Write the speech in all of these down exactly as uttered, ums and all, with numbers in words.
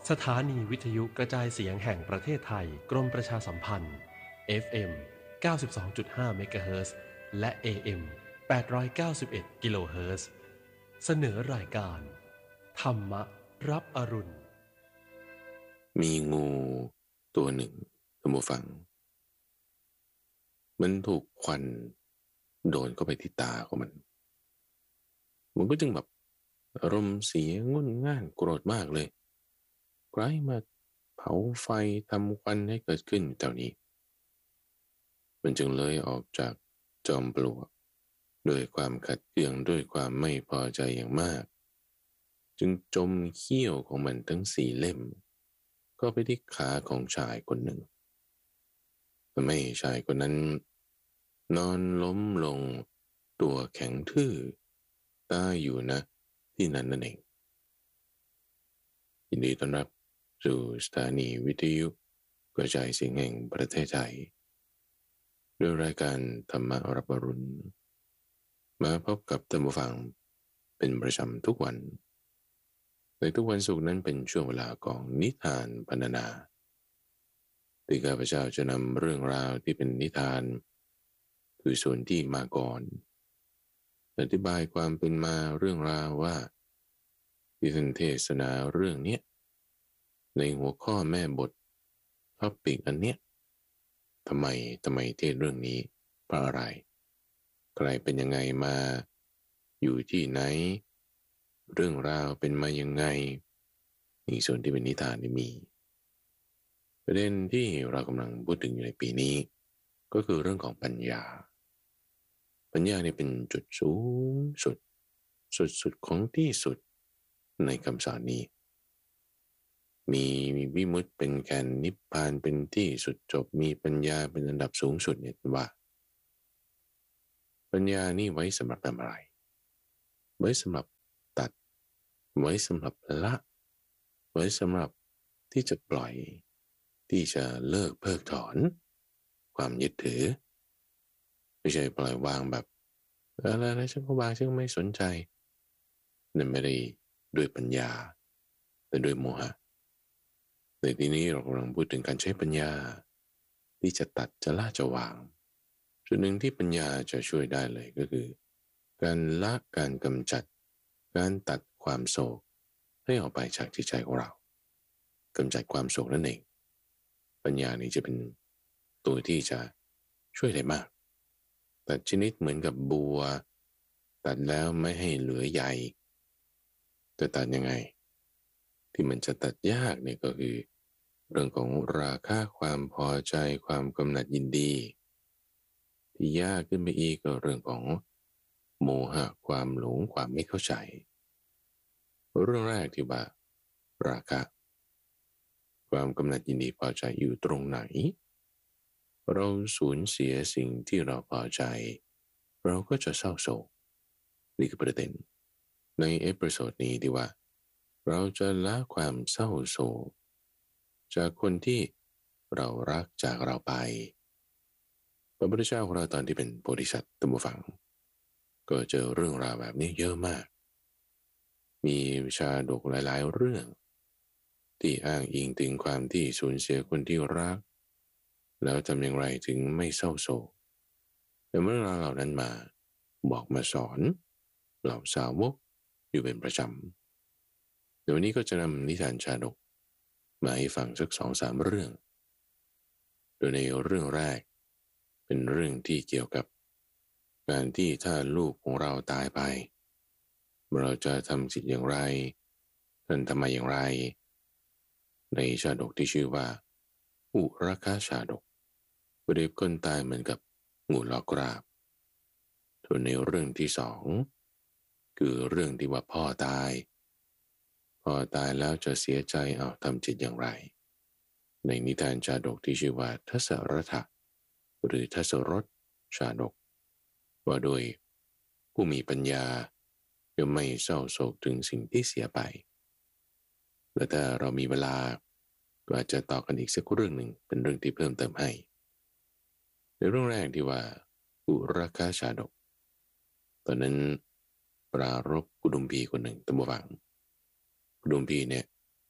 สถานีวิทยุกระจายเสียงแห่งประเทศไทยกรมประชาสัมพันธ์ เอฟ เอ็ม เก้าสิบสองจุดห้า เมกะเฮิรตซ์ และ เอ เอ็ม แปดร้อยเก้าสิบเอ็ด กิโลเฮิรตซ์ เสนอรายการธรรมรับอรุณมีงูตัวหนึ่งท่านผู้ฟังมันถูกควันโดนเข้าไปที่ตาของมันมันก็จึงแบบอารมณ์เสียงุ่นง่านโกรธมากเลยใครมาเผาไฟทำควันให้เกิดขึ้นแถวนี้มันจึงเลยออกจากจอมปลวกด้วยความขัดเคืองด้วยความไม่พอใจอย่างมากจึงจมเขี้ยวของมันทั้งสี่เล่มก็ไปที่ขาของชายคนหนึ่งทำให้ชายคนนั้นนอนล้มลงตัวแข็งทื่อตายอยู่นะที่นั้นนั่นเองยินดีต้อนรับสู่สถานีวิทยุกระจายเสียงแห่งประเทศไทยด้วยรายการธรรมรับอรุณมาพบกับท่านผู้ฟังเป็นประจำทุกวันในทุกวันศุกร์นั้นเป็นช่วงเวลาของนิทานพรรณนาที่ข้าพเจ้าจะนำเรื่องราวที่เป็นนิทานคือส่วนที่มาก่อนอธิบายความเป็นมาเรื่องราวว่าที่ท่านเทศนาเรื่องเนี้ยในหัวข้อแม่บทท็อปิกอันเนี้ยทำไมทำไมเทศเรื่องนี้เพราะอะไรใครเป็นยังไงมาอยู่ที่ไหนเรื่องราวเป็นมายังไงนี่ส่วนที่เป็นนิทานนี่มีประเด็นที่เรากำลังพูดถึงอยู่ในปีนี้ก็คือเรื่องของปัญญาปัญญาเนี่ยเป็นจุดสูงสุดสุดสุดของที่สุดในคำสอนนี้มีมีวิมุตติเป็นแกนนิพพานเป็นที่สุดจบมีปัญญาเป็นอันดับสูงสุดเนี่ยว่าปัญญานี่ไว้สำหรับทำอะไรไว้สำหรับตัดไว้สำหรับละไว้สำหรับที่จะปล่อยที่จะเลิกเพิกถอนความยึดถือไม่ใช่ปล่อยวางแบบอะไรๆฉันก็วางฉันก็ไม่สนใจนั่นไม่ได้ด้วยปัญญาแต่ด้วยโมหะในที่นี้เรากำลังพูดถึงการใช้ปัญญาที่จะตัดจะละจะวางส่วนหนึ่งที่ปัญญาจะช่วยได้เลยก็คือการละการกำจัดการตัดความโศกให้ออกไปจากจิตใจของเรากำจัดความโศกนั่นเองปัญญานี้จะเป็นตัวที่จะช่วยได้มากตัดชนิดเหมือนกับบัวตัดแล้วไม่ให้เหลือใยจะตัดยังไงที่มันจะตัดยากเนี่ยก็คือเรื่องของราคะความพอใจความกำหนัดยินดีที่ยากขึ้นไปอีกก็เรื่องของโมหะความหลงความไม่เข้าใจเรื่องแรกที่ว่าราคะความกำหนัดยินดีพอใจอยู่ตรงไหนเราสูญเสียสิ่งที่เราพอใจเราก็จะเศร้าโศกนี่คือประเด็นในเอพิโซดนี้ที่ว่าเราจะละความเศร้าโศกจากคนที่เรารักจากเราไปพระพุทธเจ้าของเราตอนที่เป็นโพธิสัตว์ตัมบูฟังก็เจอเรื่องราวแบบนี้เยอะมากมีชาดกหลายๆเรื่องที่อ้างอิงถึงความที่สูญเสียคนที่รักแล้วทำอย่างไรถึงไม่เศร้าโศกแต่เมื่อเราเหล่านั้นมาบอกมาสอนเหล่าสาวกอยู่เป็นประจำเดี๋ยววันนี้ก็จะนำนิทานชาดกมาให้ฟังสักสองสามเรื่องโดยในเรื่องแรกเป็นเรื่องที่เกี่ยวกับการที่ถ้าลูกของเราตายไปเราจะทำจิตอย่างไรท่านทำมาอย่างไรในชาดกที่ชื่อว่าอุรคชาดกเปรียบคนตายเหมือนกับงูลอกกราบส่วนในเรื่องที่สองคือเรื่องที่ว่าพ่อตายพ่อตายแล้วจะเสียใจเอาทำจิตอย่างไรในนิทานชาดกที่ชื่อว่าทัสรถะหรือทัสรสชาดกว่าโดยผู้มีปัญญาย่อมไม่เศร้าโศกถึงสิ่งที่เสียไปและถ้าเรามีเวลาก็อาจจะต่อกันอีกสักเรื่องหนึ่งเป็นเรื่องที่เพิ่มเติมให้ในเรื่องแรกที่ว่าอุรคชาดกตอนนั้นปรารภกุดุมพีคนหนึ่งตัมบวังกุดุมพีเนี่ย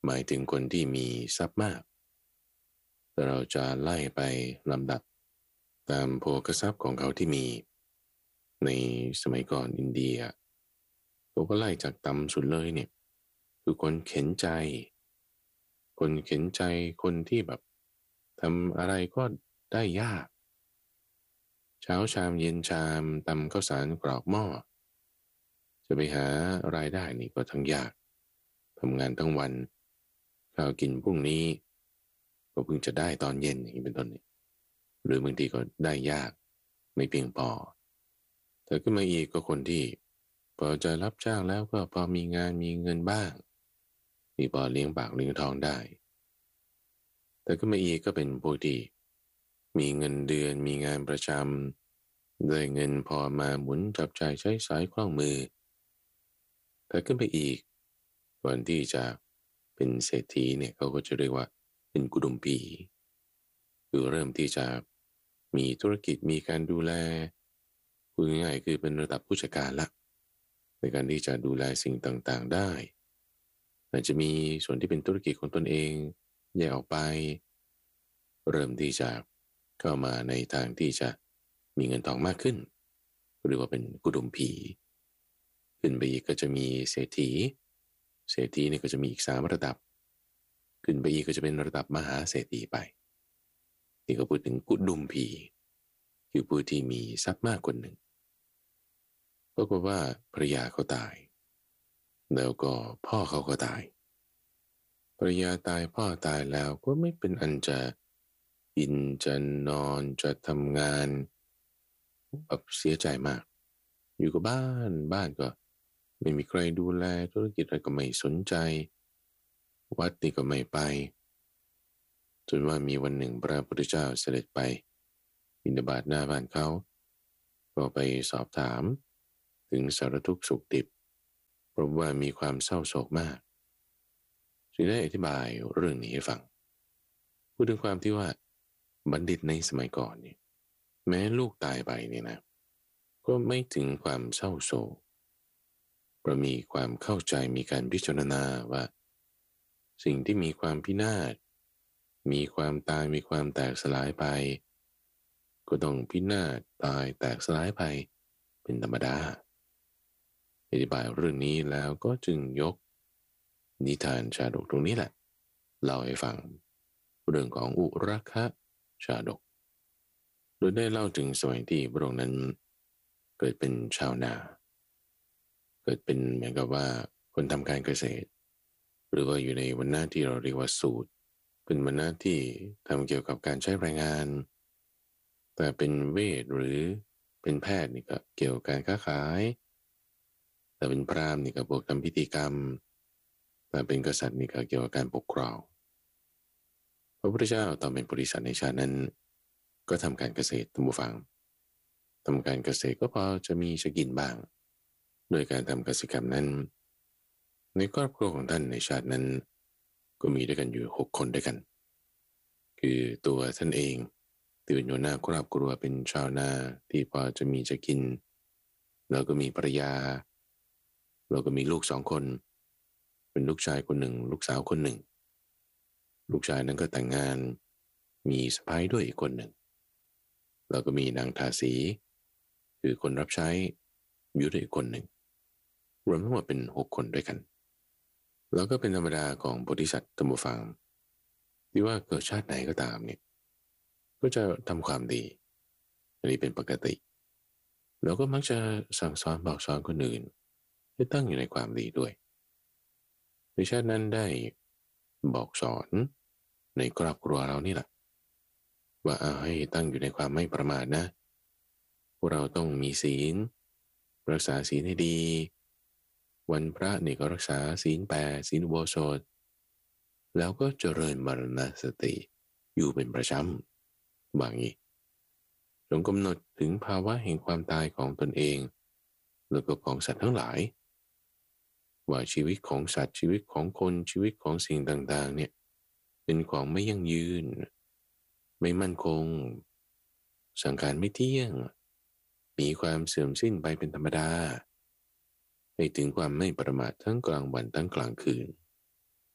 หมายถึงคนที่มีทรัพย์มากแต่เราจะไล่ไปลำดับตามโภคทรัพย์ของเขาที่มีในสมัยก่อนอินเดียเขาก็ไล่จากต่ำสุดเลยเนี่ยคือคนเข็นใจคนเข็นใจคนที่แบบทำอะไรก็ได้ยากเช้าชามเย็นชามตำข้าวสารกรอกหม้อจะไปหารายได้นี่ก็ทั้งยากทำงานทั้งวันข้าวกินพรุ่งนี้ก็เพิ่งจะได้ตอนเย็นอย่างนี้เป็นต้นนี่หรือบางทีก็ได้ยากไม่เพียงพอแต่ขึ้นมาอีกก็คนที่พอจะรับจ้างแล้วก็พอมีงานมีเงินบ้างมีพอเลี้ยงปากเลี้ยงท้องได้แต่ขึ้นมาอีกก็เป็นพวกที่มีเงินเดือนมีงานประจำได้เงินพอมาหมุนจับจ่ายใช้สายคล่องมือแต่ขึ้นไปอีกก่อนที่จะเป็นเศรษฐีเนี่ยเขาก็จะเรียกว่าเป็นกุดุมพีคือเริ่มที่จะมีธุรกิจมีการดูแลพูดง่ายๆคือเป็นระดับผู้จัดการละในการที่จะดูแลสิ่งต่างๆได้อาจจะมีส่วนที่เป็นธุรกิจของตนเองแยกออกไปเริ่มที่จะเข้ามาในทางที่จะมีเงินทองมากขึ้นหรือว่าเป็นกุดุมพีขึ้นไปอีกก็จะมีเศรษฐีเศรษฐีนี่ก็จะมีอีกสามระดับขึ้นไปอีกก็จะเป็นระดับมหาเศรษฐีไปนี่ก็พูดถึงกุดุมพีคือผู้ที่มีทรัพย์มากคนหนึ่งปรากฏว่าภรรยาเขาตายแล้วก็พ่อเขาก็ตายภรรยาตายพ่อตายแล้วก็ไม่เป็นอันจะกินจะนอนจะทำงานแบบเสียใจมากอยู่กับบ้านบ้านก็ไม่มีใครดูแลธุรกิจอะไรก็ไม่สนใจวัดนี่ก็ไม่ไปจนว่ามีวันหนึ่งพระพุทธเจ้าเสด็จไปบิณฑบาตหน้าบ้านเขาก็ไปสอบถามถึงสารทุกข์สุขดิบเพราะว่ามีความเศร้าโศกมากจึงได้อธิบายเรื่องนี้ให้ฟังพูดถึงความที่ว่าบัณฑิตในสมัยก่อนเนี่ยแม้ลูกตายไปเนี่ยนะก็ไม่ถึงความเศร้าโศกเพราะมีความเข้าใจมีการพิจารณาว่าสิ่งที่มีความพินาศมีความตายมีความแตกสลายไปก็ต้องพินาศตายแตกสลายไปเป็นธรรมดาอธิบายเรื่องนี้แล้วก็จึงยกนิทานชาดกตรงนี้แหละเล่าให้ฟังเรื่องของอุรักคะชาดกโดยได้เล่าถึงสมัยที่พระองค์นั้นเกิดเป็นชาวนาเกิดเป็นเหมือนกับว่าคนทำการเกษตรหรือว่าอยู่ในวรรณะที่เราเรียกว่าสูตรเป็นวรรณะที่ทำเกี่ยวกับการใช้แรงงานแต่เป็นเวทหรือเป็นแพทย์นี่ก็เกี่ยวกับการค้าขายแต่เป็นพราหมณ์นี่ก็พวกทำพิธีกรรมแต่เป็นกษัตริย์นี่ก็เกี่ยวกับการปกครองพระพุทธเจ้าตอนเป็นบริษัทในชาตินั้นก็ทำการเกษตรท่านผู้ฟังทำการเกษตรก็พอจะมีจะกินบ้างโดยการทำเกษตรกรรมนั้นในครอบครัวของท่านในชาตินั้นก็มีด้วยกันอยู่หกคนด้วยกันคือตัวท่านเองที่เป็นหัวหน้าครอบครัวเป็นชาวนาที่พอจะมีจะกินแล้วก็มีภรรยาแล้วก็มีลูกสองคนเป็นลูกชายคนหนึ่งลูกสาวคนหนึ่งลูกชายนั้นก็แต่งงานมีสะใภ้ด้วยอีกคนหนึ่งแล้วก็มีนางทาสีคือคนรับใช้อยู่ด้วยอีกคนหนึ่งรวมทั้งหมดเป็นหกคนด้วยกันแล้วก็เป็นธรรมดาของโพธิสัตว์ธรรมฟังที่ว่าเกิดชาติไหนก็ตามเนี่ยก็จะทำความดีอันนี้เป็นปกติแล้วก็มักจะสั่งสอนบอกสอนคนอื่นให้ตั้งอยู่ในความดีด้วยในชาตินั้นได้บอกสอนในครอบครัวเรานี่แหละว่าเอาให้ตั้งอยู่ในความไม่ประมาทนะพวกเราต้องมีศีลรักษาศีลให้ดีวันพระนี่ก็รักษาศีลแปดศีลอุโบสถแล้วก็เจริญมรณสติอยู่เป็นประจำบางนี้จงกำหนดถึงภาวะแห่งความตายของตนเองแล้วก็ของสัตว์ทั้งหลายว่าชีวิตของสัตว์ชีวิตของคนชีวิตของสิ่งต่างๆเนี่ยเป็นของไม่ยั่งยืนไม่มั่นคงสังขารไม่เที่ยงมีความเสื่อมสิ้นไปเป็นธรรมดาให้ถึงความไม่ประมาททั้งกลางวันทั้งกลางคืน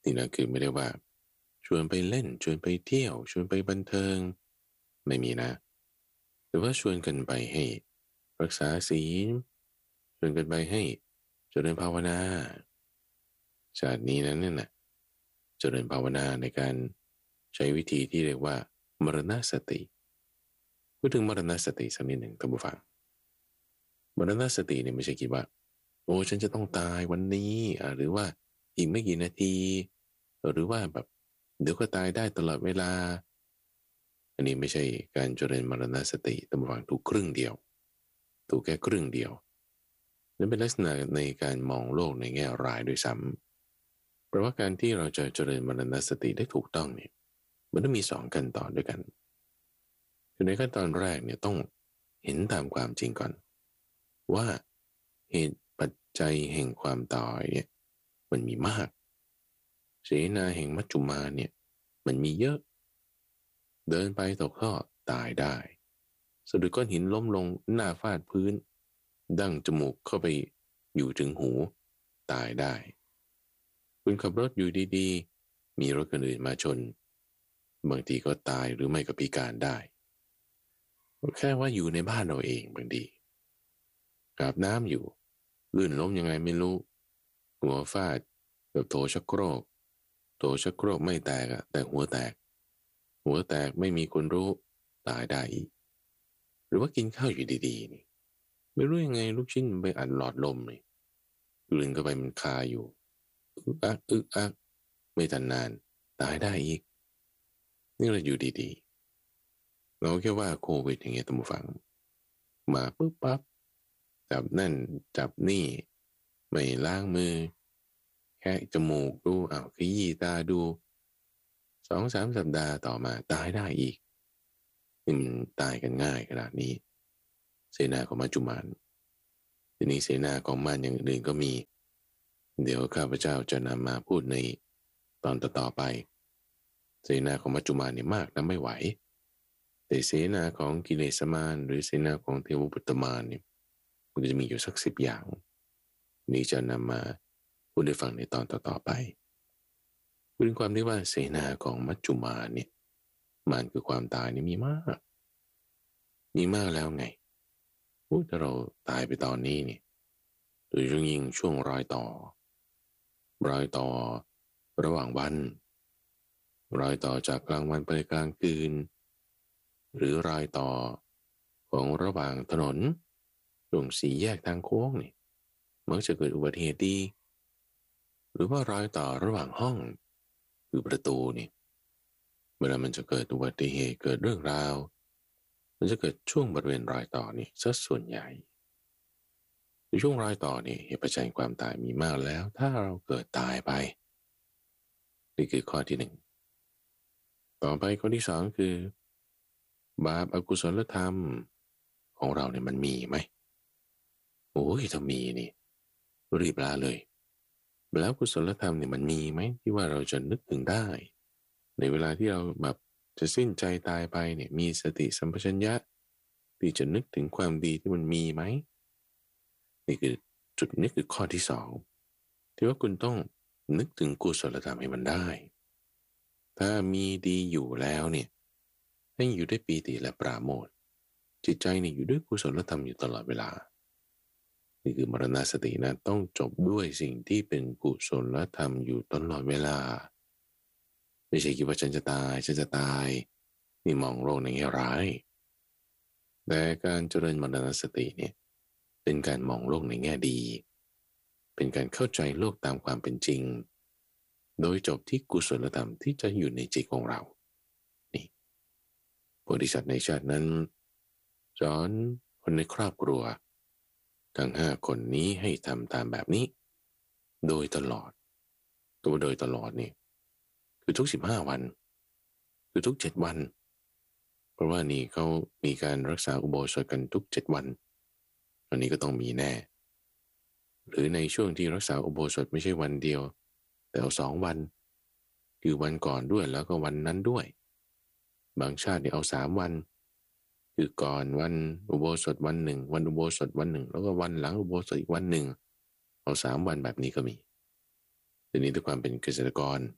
นี่นะคือไม่ได้ว่าชวนไปเล่นชวนไปเที่ยวชวนไปบันเทิงไม่มีนะหรือว่าชวนกันไปให้รักษาศีลชวนกันไปให้เจริญภาวนาชาตินี้นั้นเนี่ยนะเจริญภาวนาในการใช้วิธีที่เรียกว่ามรณสติพูดถึงมรณสติสักนิดหนึ่งท่านผู้ฟังมรณสติเนี่ยไม่ใช่คิดว่าโอ้ฉันจะต้องตายวันนี้อ่าหรือว่าอีกไม่กี่นาทีหรือว่าแบบเดี๋ยวก็ตายได้ตลอดเวลาอันนี้ไม่ใช่การเจริญมรณสติท่านผู้ฟังถูกครึ่งเดียวถูกแค่ครึ่งเดียวนั่นเป็นลักษณะในการมองโลกในแง่ร้ายด้วยซ้ำเพราะว่าการที่เราจะเจริญมรณสติได้ถูกต้องเนี่ยมันต้องมีสองขั้นตอนด้วยกันคือในขั้นตอนแรกเนี่ยต้องเห็นตามความจริงก่อนว่าเหตุปัจจัยแห่งความตายเนี่ยมันมีมากเสนาแห่งมัจจุมาเนี่ยมันมีเยอะเดินไปตกท่อตายได้สะดุดก้อนหินล้มลงหน้าฟาดพื้นดั้งจมูกเข้าไปอยู่ถึงหูตายได้คุณขับรถอยู่ดีๆมีรถคนอื่นมาชนบางทีก็ตายหรือไม่ก็พิการได้แค่ว่าอยู่ในบ้านเราเองบางทีอาบน้ำอยู่ลื่นล้มยังไงไม่รู้หัวฟาดกับโถชักโครกโถชักโครกไม่แตกอะแต่หัวแตกหัวแตกไม่มีคนรู้ตายได้อีกหรือว่ากินข้าวอยู่ดีๆนี่ไม่รู้ยังไงลูกชิ้นไปอัดหลอดลมนี่กลืนเข้าไปมันคาอยู่อึกอักอึกอักไม่ทันนานตายได้อีกนี่เราอยู่ดีๆเราแค่ว่าโควิดอย่างเงี้ยท่านผู้ฟังมาปุ๊บปั๊บจับนั่นจับนี่ไม่ล้างมือแค่จมูกดูอ้าวขยี้ตาดูสองสามสัปดาห์ต่อมาตายได้อีกนี่มันตายกันง่ายขนาดนี้เสนาของมัจจุมานทีนี้เสนาของมารอย่างอื่นก็มีเดี๋ยวข้าพเจ้าจะนำมาพูดในตอนต่อๆไปเสนาของมัจจุมานเนี่ยมากนะไม่ไหวแต่เสนาของกิเลสมารหรือเสนาของเทวปุตตมารเนี่ยมันจะมีอยู่สักสิบอย่างนี่จะนำมาพูดให้ฟังในตอนต่อๆไปเป็นความที่ว่าเสนาของมัจจุมานเนี่ยมารคือความตายนี่มีมากมีมากแล้วไงพูดถ้าเราตายไปตอนนี้นี่โดยเฉพาะยิ่งช่วงรอยต่อรอยต่อระหว่างวันรอยต่อจากกลางวันไปกลางคืนหรือรอยต่อของระหว่างถนนตรงสี่แยกทางโค้งนี่มักจะเกิดอุบัติเหตุดีหรือว่ารอยต่อระหว่างห้องคือประตูนี่เวลามันจะเกิดอุบัติเหตุเกิดเรื่องราวมันจะเกิดช่วงบริเวณรอยต่อนี่ซะส่วนใหญ่ในช่วงรอยต่อนี่เหตุปัจจัยความตายมีมากแล้วถ้าเราเกิดตายไปนี่คือข้อที่หนึ่งต่อไปข้อที่สองคือบาปอกุศลธรรมของเราเนี่ยมันมีไหมโอ้ยถ้ามีนี่รีบลาเลยแล้วกุศลธรรมเนี่ยมันมีไหมที่ว่าเราจะนึกถึงได้ในเวลาที่เราแบบจะสิ้นใจตายไปเนี่ยมีสติสัมปชัญญะที่จะนึกถึงความดีที่มันมีไหมนี่คือจุดนี้คือข้อที่สองที่ว่าคุณต้องนึกถึงกุศลธรรมให้มันได้ถ้ามีดีอยู่แล้วเนี่ยให้อยู่ด้วยปีติและปราโมทย์จิตใจเนี่ยอยู่ด้วยกุศลธรรมอยู่ตลอดเวลานี่คือมรณสตินะต้องจบด้วยสิ่งที่เป็นกุศลธรรมอยู่ตลอดเวลาไม่ใช่คิดว่าฉันจะตายฉันจะตายนี่มองโลกในแง่ร้ายแต่การเจริญมรณสติเนี่ยเป็นการมองโลกในแง่ดีเป็นการเข้าใจโลกตามความเป็นจริงโดยจบที่กุศลธรรมที่จะอยู่ในจิตของเรานี่โพธิสัตว์ในชาตินั้นสอนคนในครอบครัวทั้งห้าคนนี้ให้ทำตามแบบนี้โดยตลอดตัวโดยตลอดนี่คือทุกสิบห้าวันคือทุกเจ็ดวันเพราะว่านี่เขามีการรักษาอุโบสถกันทุกเจ็ดวันอันนี้ก็ต้องมีแน่หรือในช่วงที่รักษาอุโบสถไม่ใช่วันเดียวแต่เอาสองวันคือวันก่อนด้วยแล้วก็วันนั้นด้วยบางชาติเนี่ยเอาสามวันคือก่อนวันอุโบสถวันหนึ่งวันอุโบสถวันหนึ่งแล้วก็วันหลังอุโบสถอีกวันหนึ่งเอาสามวันแบบนี้ก็มีทีนี้ด้วยความเป็นเกษตรกร